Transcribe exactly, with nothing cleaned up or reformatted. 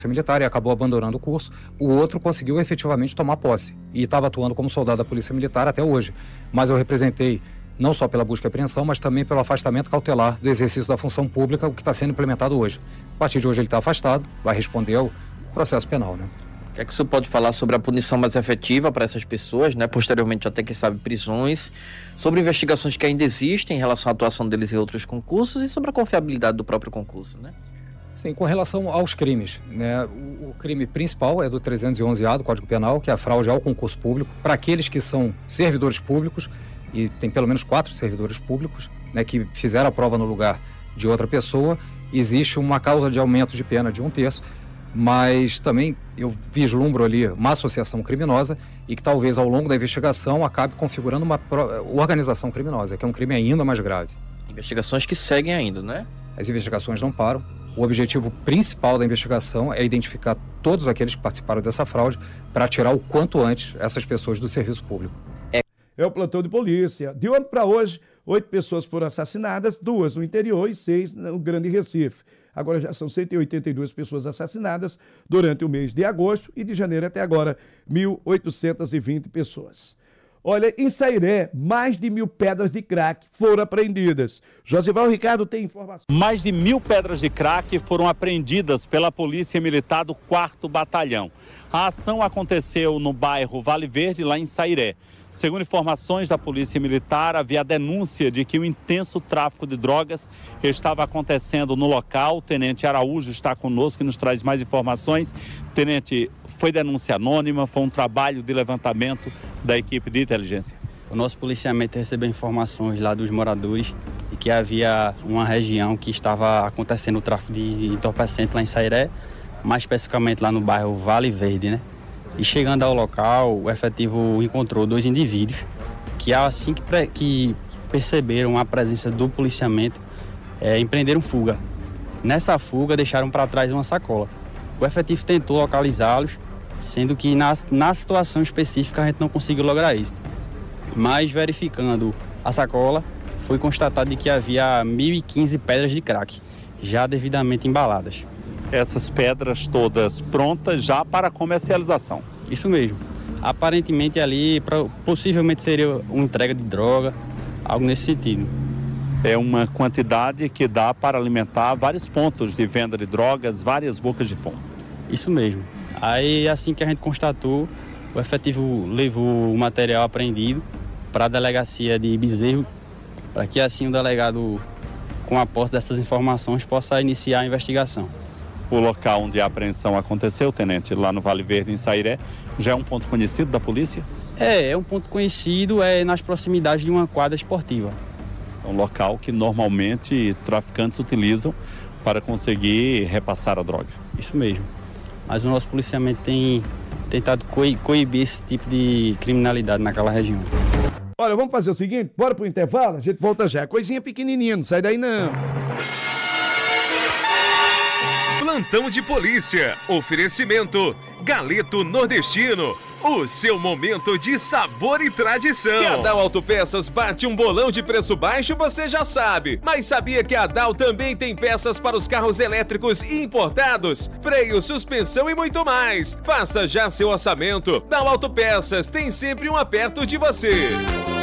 Militar e acabou abandonando o curso. O outro conseguiu efetivamente tomar posse e estava atuando como soldado da Polícia Militar até hoje. Mas eu representei não só pela busca e apreensão, mas também pelo afastamento cautelar do exercício da função pública, o que está sendo implementado hoje. A partir de hoje ele está afastado, vai responder ao processo penal, né? O que é que o senhor pode falar sobre a punição mais efetiva para essas pessoas, né? Posteriormente até, quem sabe, prisões, sobre investigações que ainda existem em relação à atuação deles em outros concursos e sobre a confiabilidade do próprio concurso, né? Sim, com relação aos crimes, né? O, o crime principal é do trezentos e onze A do Código Penal, que é a fraude ao concurso público, para aqueles que são servidores públicos, e tem pelo menos quatro servidores públicos, né, que fizeram a prova no lugar de outra pessoa, existe uma causa de aumento de pena de um terço, mas também eu vislumbro ali uma associação criminosa e que talvez ao longo da investigação acabe configurando uma organização criminosa, que é um crime ainda mais grave. Investigações que seguem ainda, né? As investigações não param. O objetivo principal da investigação é identificar todos aqueles que participaram dessa fraude para tirar o quanto antes essas pessoas do serviço público. É, é o plantão de polícia. De ontem para hoje, oito pessoas foram assassinadas, duas no interior e seis no Grande Recife. Agora já são cento e oitenta e duas pessoas assassinadas durante o mês de agosto e de janeiro até agora, mil oitocentas e vinte pessoas. Olha, em Sairé, mais de mil pedras de crack foram apreendidas. Josival Ricardo tem informações. Mais de mil pedras de crack foram apreendidas pela Polícia Militar do quarto Batalhão. A ação aconteceu no bairro Vale Verde, lá em Sairé. Segundo informações da Polícia Militar, havia a denúncia de que o intenso tráfico de drogas estava acontecendo no local. O Tenente Araújo está conosco e nos traz mais informações. Tenente, foi denúncia anônima, foi um trabalho de levantamento da equipe de inteligência. O nosso policiamento recebeu informações lá dos moradores de que havia uma região que estava acontecendo o tráfico de entorpecente lá em Sairé, mais especificamente lá no bairro Vale Verde, né? E chegando ao local, o efetivo encontrou dois indivíduos que, assim que, pre- que perceberam a presença do policiamento, é, empreenderam fuga. Nessa fuga, deixaram para trás uma sacola. O efetivo tentou localizá-los, sendo que na, na situação específica a gente não conseguiu lograr isso. Mas, verificando a sacola, foi constatado de que havia mil e quinze pedras de crack, já devidamente embaladas. Essas pedras todas prontas já para comercialização. Isso mesmo. Aparentemente ali, pra, possivelmente seria uma entrega de droga, algo nesse sentido. É uma quantidade que dá para alimentar vários pontos de venda de drogas, várias bocas de fumo. Isso mesmo. Aí, assim que a gente constatou, o efetivo levou o material apreendido para a delegacia de Bezerro, para que assim o delegado, com a posse dessas informações, possa iniciar a investigação. O local onde a apreensão aconteceu, tenente, lá no Vale Verde, em Sairé, já é um ponto conhecido da polícia? É, é um ponto conhecido, é nas proximidades de uma quadra esportiva. É um local que normalmente traficantes utilizam para conseguir repassar a droga. Isso mesmo. Mas o nosso policiamento tem tentado coi- coibir esse tipo de criminalidade naquela região. Olha, vamos fazer o seguinte, bora pro intervalo, a gente volta já. Coisinha pequenininha, não sai daí não. Plantão de polícia. Oferecimento Galeto Nordestino. O seu momento de sabor e tradição. E a Dal Autopeças bate um bolão de preço baixo, você já sabe. Mas sabia que a Dal também tem peças para os carros elétricos importados? Freio, suspensão e muito mais. Faça já seu orçamento. Dal Autopeças tem sempre um perto de você.